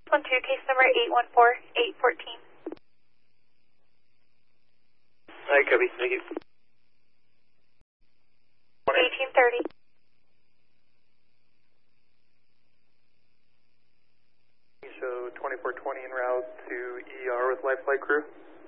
1-2, case number 814-814. Hi, copy. Thank you. 1830. So 2420 en route to ER with life flight crew.